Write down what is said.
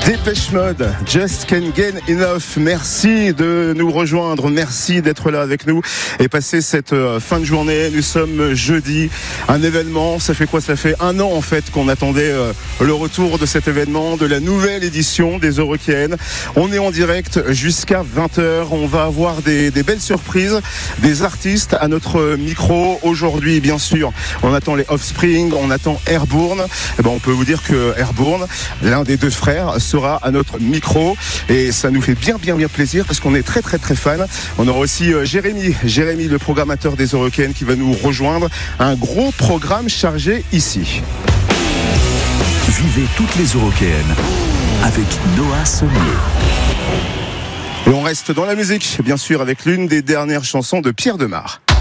Dépêche Mode, Just Can't Get Enough. Merci de nous rejoindre, merci d'être là avec nous et passer cette fin de journée. Nous sommes jeudi, un événement, ça fait quoi? Ça fait un an en fait qu'on attendait le retour de cet événement, de la nouvelle édition des Eurockéennes. On est en direct jusqu'à 20h, on va avoir des belles surprises, des artistes à notre micro. Aujourd'hui, bien sûr, on attend les Offspring, on attend Airbourne. On peut vous dire que Airbourne, l'un des deux frères, sera à notre micro et ça nous fait bien plaisir parce qu'on est très fan. On aura aussi Jérémy, le programmateur des Eurockéennes qui va nous rejoindre. Un gros programme chargé ici. Vivez toutes les Eurockéennes avec Noah Sommier. Et on reste dans la musique, bien sûr, avec l'une des dernières chansons de Pierre Demar.